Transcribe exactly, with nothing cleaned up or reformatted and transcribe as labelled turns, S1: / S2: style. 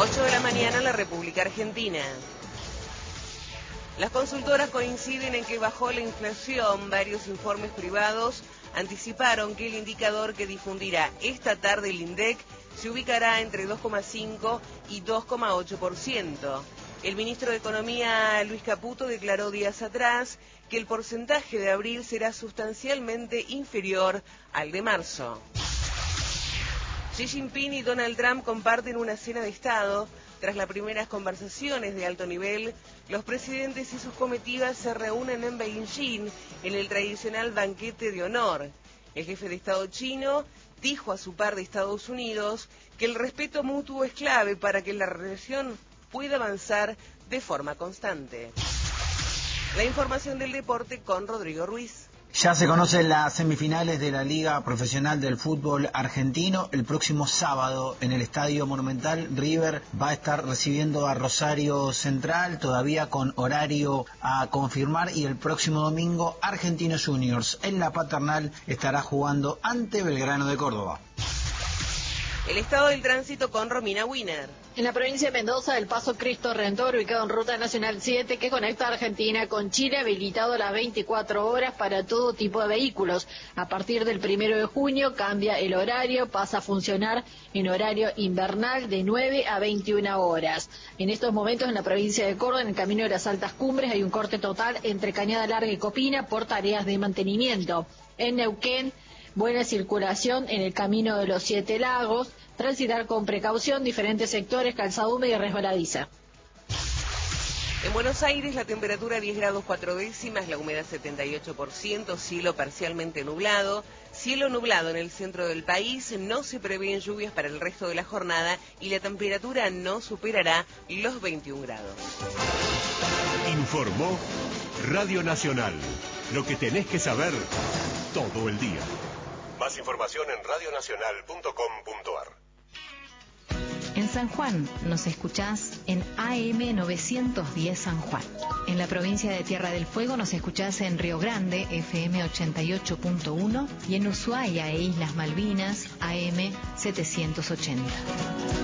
S1: ocho de la mañana en la República Argentina. Las consultoras coinciden en que bajó la inflación. Varios informes privados anticiparon que el indicador que difundirá esta tarde el INDEC se ubicará entre dos coma cinco y dos coma ocho por ciento. El ministro de Economía, Luis Caputo, declaró días atrás que el porcentaje de abril será sustancialmente inferior al de marzo. Xi Jinping y Donald Trump comparten una cena de Estado. Tras las primeras conversaciones de alto nivel, los presidentes y sus comitivas se reúnen en Beijing en el tradicional banquete de honor. El jefe de Estado chino dijo a su par de Estados Unidos que el respeto mutuo es clave para que la relación pueda avanzar de forma constante. La información del deporte con Rodrigo Ruiz.
S2: Ya se conocen las semifinales de la Liga Profesional del Fútbol Argentino. El próximo sábado en el Estadio Monumental, River va a estar recibiendo a Rosario Central, todavía con horario a confirmar, y el próximo domingo Argentinos Juniors en la Paternal estará jugando ante Belgrano de Córdoba.
S1: El estado del tránsito con Romina Wiener.
S3: En la provincia de Mendoza, el Paso Cristo Redentor, ubicado en Ruta Nacional siete, que conecta a Argentina con Chile, habilitado a las veinticuatro horas para todo tipo de vehículos. A partir del primero de junio cambia el horario, pasa a funcionar en horario invernal de nueve a veintiuna horas. En estos momentos, en la provincia de Córdoba, en el camino de las Altas Cumbres, hay un corte total entre Cañada Larga y Copina por tareas de mantenimiento. En Neuquén, buena circulación en el camino de los Siete Lagos, transitar con precaución diferentes sectores, calzada húmeda y resbaladiza.
S1: En Buenos Aires la temperatura diez grados cuatro décimas, la humedad setenta y ocho por ciento, cielo parcialmente nublado, cielo nublado en el centro del país, no se prevén lluvias para el resto de la jornada y la temperatura no superará los veintiún grados.
S4: Informó Radio Nacional, lo que tenés que saber todo el día. Más información en radio nacional punto com punto a r.
S5: En San Juan nos escuchás en A M novecientos diez San Juan. En la provincia de Tierra del Fuego nos escuchás en Río Grande, F M ochenta y ocho punto uno, y en Ushuaia e Islas Malvinas, A M setecientos ochenta.